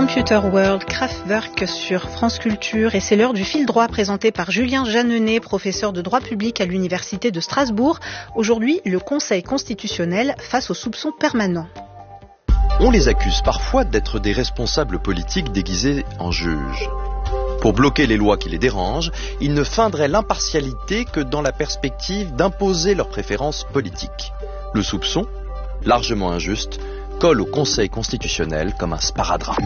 Computer World, Kraftwerk sur France Culture, et c'est l'heure du fil droit présenté par Julien Jeanneney, professeur de droit public à l'Université de Strasbourg. Aujourd'hui, le Conseil constitutionnel face aux soupçons permanents. On les accuse parfois d'être des responsables politiques déguisés en juges. Pour bloquer les lois qui les dérangent, ils ne feindraient l'impartialité que dans la perspective d'imposer leurs préférences politiques. Le soupçon, largement injuste, colle au Conseil constitutionnel comme un sparadrap.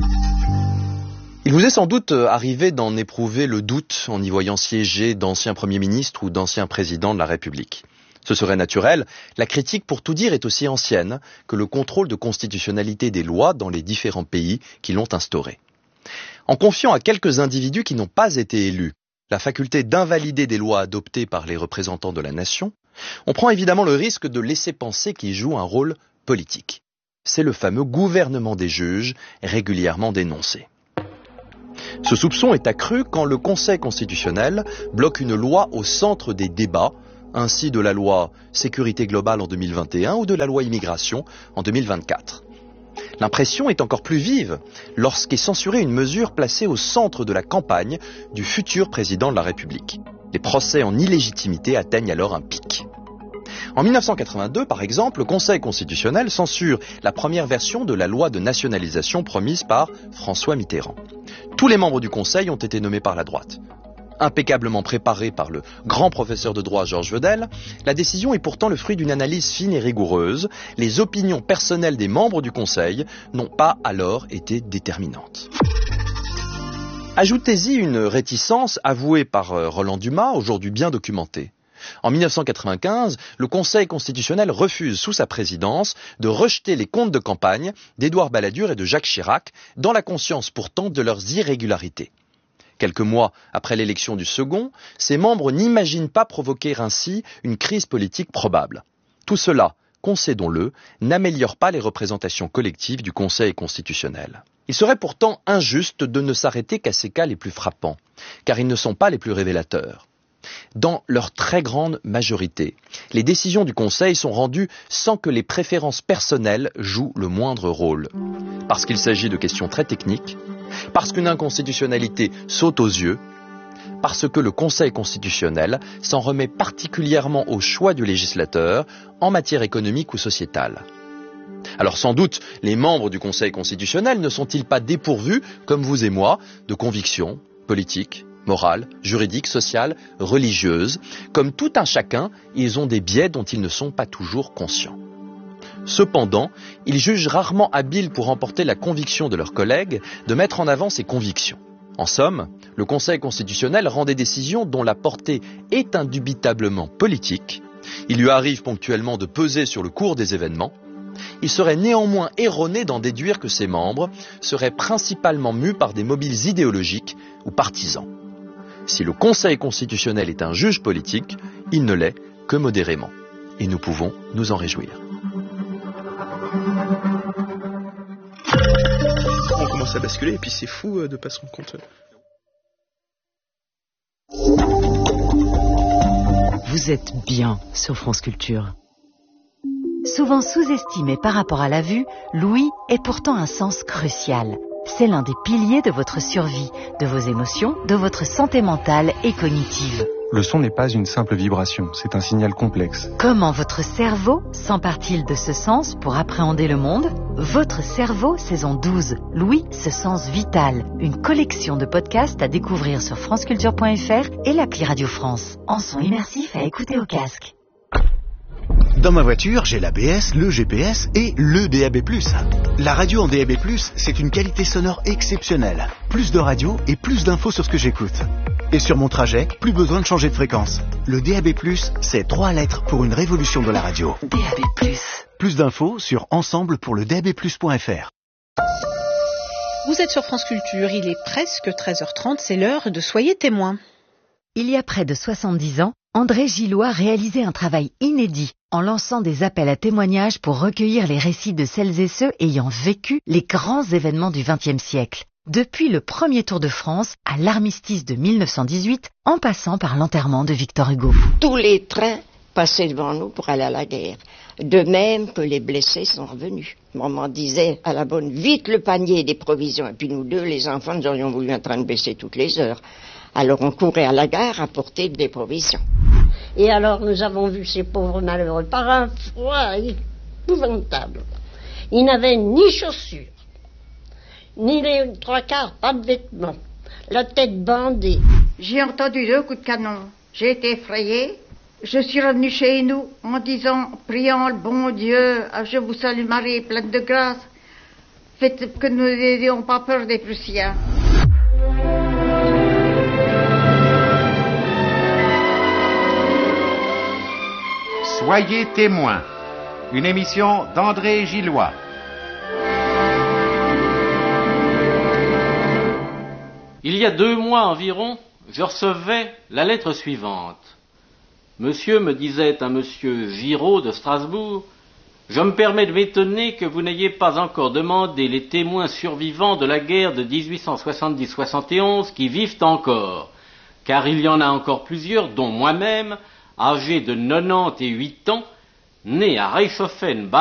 Il vous est sans doute arrivé d'en éprouver le doute en y voyant siéger d'anciens premiers ministres ou d'anciens présidents de la République. Ce serait naturel, la critique pour tout dire est aussi ancienne que le contrôle de constitutionnalité des lois dans les différents pays qui l'ont instauré. En confiant à quelques individus qui n'ont pas été élus la faculté d'invalider des lois adoptées par les représentants de la nation, on prend évidemment le risque de laisser penser qu'ils jouent un rôle politique. C'est le fameux gouvernement des juges, régulièrement dénoncé. Ce soupçon est accru quand le Conseil constitutionnel bloque une loi au centre des débats, ainsi de la loi Sécurité globale en 2021 ou de la loi Immigration en 2024. L'impression est encore plus vive lorsqu'est censurée une mesure placée au centre de la campagne du futur président de la République. Les procès en illégitimité atteignent alors un pic. En 1982, par exemple, le Conseil constitutionnel censure la première version de la loi de nationalisation promise par François Mitterrand. Tous les membres du Conseil ont été nommés par la droite. Impeccablement préparée par le grand professeur de droit Georges Vedel, la décision est pourtant le fruit d'une analyse fine et rigoureuse. Les opinions personnelles des membres du Conseil n'ont pas alors été déterminantes. Ajoutez-y une réticence avouée par Roland Dumas, aujourd'hui bien documentée. En 1995, le Conseil constitutionnel refuse sous sa présidence de rejeter les comptes de campagne d'Édouard Balladur et de Jacques Chirac, dans la conscience pourtant de leurs irrégularités. Quelques mois après l'élection du second, ses membres n'imaginent pas provoquer ainsi une crise politique probable. Tout cela, concédons-le, n'améliore pas les représentations collectives du Conseil constitutionnel. Il serait pourtant injuste de ne s'arrêter qu'à ces cas les plus frappants, car ils ne sont pas les plus révélateurs. Dans leur très grande majorité, les décisions du Conseil sont rendues sans que les préférences personnelles jouent le moindre rôle. Parce qu'il s'agit de questions très techniques, parce qu'une inconstitutionnalité saute aux yeux, parce que le Conseil constitutionnel s'en remet particulièrement au choix du législateur en matière économique ou sociétale. Alors sans doute, les membres du Conseil constitutionnel ne sont-ils pas dépourvus, comme vous et moi, de convictions politiques, morales, juridiques, sociales, religieuses. Comme tout un chacun, ils ont des biais dont ils ne sont pas toujours conscients. Cependant, ils jugent rarement habiles pour emporter la conviction de leurs collègues de mettre en avant ces convictions. En somme, le Conseil constitutionnel rend des décisions dont la portée est indubitablement politique. Il lui arrive ponctuellement de peser sur le cours des événements. Il serait néanmoins erroné d'en déduire que ses membres seraient principalement mus par des mobiles idéologiques ou partisans. Si le Conseil constitutionnel est un juge politique, il ne l'est que modérément. Et nous pouvons nous en réjouir. On commence à basculer et puis c'est fou de pas se rendre compte. Vous êtes bien sur France Culture. Souvent sous-estimé par rapport à la vue, l'ouïe est pourtant un sens crucial. C'est l'un des piliers de votre survie, de vos émotions, de votre santé mentale et cognitive. Le son n'est pas une simple vibration, c'est un signal complexe. Comment votre cerveau s'empare-t-il de ce sens pour appréhender le monde ? Votre cerveau, saison 12, l'ouïe, ce sens vital. Une collection de podcasts à découvrir sur franceculture.fr et l'appli Radio France. En son immersif à écouter au casque. Dans ma voiture, j'ai l'ABS, le GPS et le DAB+. La radio en DAB+, c'est une qualité sonore exceptionnelle. Plus de radio et plus d'infos sur ce que j'écoute. Et sur mon trajet, plus besoin de changer de fréquence. Le DAB+, c'est 3 lettres pour une révolution de la radio. DAB+. Plus d'infos sur ensemble pour le DABplus.fr. Vous êtes sur France Culture, il est presque 13h30, c'est l'heure de Soyez témoins. Il y a près de 70 ans, André Gillot a réalisé un travail inédit en lançant des appels à témoignages pour recueillir les récits de celles et ceux ayant vécu les grands événements du XXe siècle. Depuis le premier Tour de France à l'armistice de 1918, en passant par l'enterrement de Victor Hugo. Tous les trains passaient devant nous pour aller à la guerre. De même que les blessés sont revenus. Maman disait à la bonne, vite le panier des provisions. Et puis nous deux, les enfants, nous aurions voulu en train de baisser toutes les heures. Alors on courait à la gare apporter des provisions. Et alors nous avons vu ces pauvres malheureux par un froid épouvantable. Ils n'avaient ni chaussures, ni les trois quarts, pas de vêtements, la tête bandée. J'ai entendu 2 coups de canon. J'ai été effrayée. Je suis revenue chez nous en disant, priant le bon Dieu, je vous salue Marie, pleine de grâce. Faites que nous n'ayons pas peur des Prussiens. Soyez témoins. Une émission d'André Gillois. Il y a 2 mois environ, je recevais la lettre suivante. Monsieur me disait à monsieur Giraud de Strasbourg, je me permets de m'étonner que vous n'ayez pas encore demandé les témoins survivants de la guerre de 1870-71 qui vivent encore, car il y en a encore plusieurs, dont moi-même, âgé de 98 ans, né à Reichshoffen,